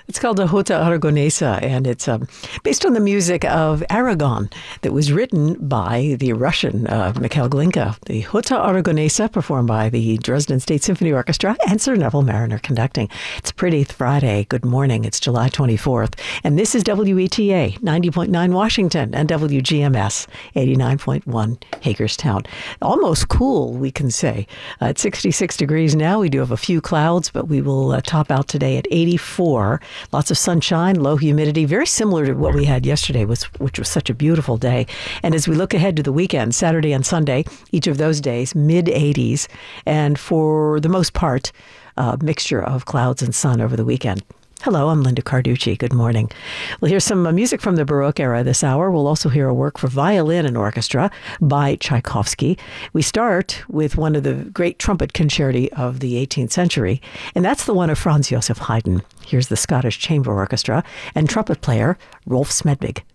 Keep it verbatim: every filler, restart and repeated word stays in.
It's called the Jota Aragonesa, and it's um, based on the music of Aragon that was written by the Russian uh, Mikhail Glinka. The Jota Aragonesa, performed by the Dresden State Symphony Orchestra and Sir Neville Mariner conducting. It's Pretty Friday. Good morning. It's July twenty-fourth, and this is W E T A ninety point nine Washington and W G M S eighty-nine point one Hagerstown. Almost cool, we can say. Uh, it's sixty-six degrees now. We do have a few clouds, but we will uh, top out today at eighty-four. Lots of sunshine, low humidity, very similar to what we had yesterday, which, which was such a beautiful day. And as we look ahead to the weekend, Saturday and Sunday, each of those days, mid eighties, and for the most part, a mixture of clouds and sun over the weekend. Hello, I'm Linda Carducci. Good morning. We'll hear some uh, music from the Baroque era this hour. We'll also hear a work for violin and orchestra by Tchaikovsky. We start with one of the great trumpet concerti of the eighteenth century, and that's the one of Franz Joseph Haydn. Here's the Scottish Chamber Orchestra and trumpet player Rolf Smedvig.